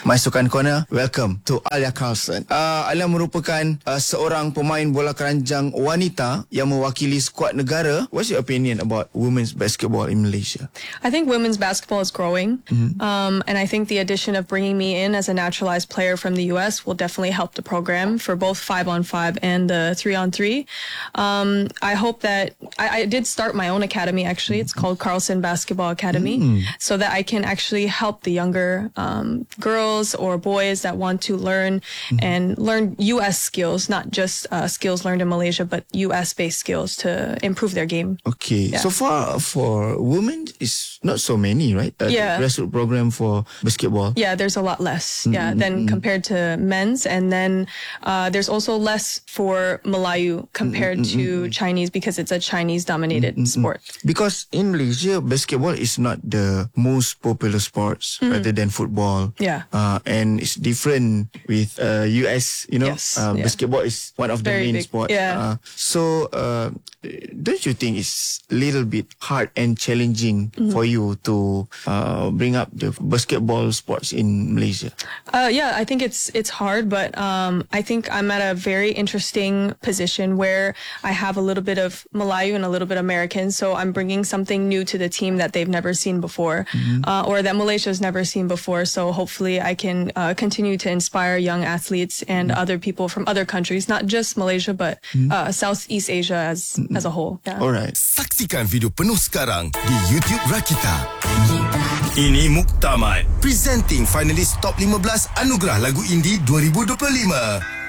My Sukan Corner. Welcome to Alia Carlson. Alia merupakan seorang pemain bola keranjang wanita yang mewakili skuad negara. What's your opinion about women's basketball in Malaysia? I think women's basketball is growing. And I think the addition of bringing me in as a naturalized player from the US will definitely help the program for both 5-on-5 and the 3-on-3. I hope that I did start my own academy, actually. It's called Carlson Basketball Academy, so that I can actually help the younger girls or boys that want to learn and learn US skills, not just skills learned in Malaysia, but US-based skills to improve their game. Okay. Yeah. So far for women, it's not so many, right? Yeah. The grassroots program for basketball. Yeah, there's a lot less, than compared to men's. And then there's also less for Malayu compared to Chinese, because it's a Chinese-dominated sport. Because in Malaysia, basketball is not the most popular sports rather than football. Yeah. And it's different with US, Yes, yeah. basketball is one of the Very main big, sports. yeah. So don't you think it's a little bit hard and challenging for you to bring up the basketball sports in Malaysia? Yeah, I think it's hard, but I think I'm at a very interesting position where I have a little bit of Malayu and a little bit American, so I'm bringing something new to the team that they've never seen before, or that Malaysia's never seen before. So hopefully I can continue to inspire young athletes and other people from other countries, not just Malaysia, but Southeast Asia as a whole. Yeah. Alright. Saksikan video penuh sekarang di YouTube Rakita. Ini Muktamad, presenting finalis top 15 Anugerah Lagu Indie 2025.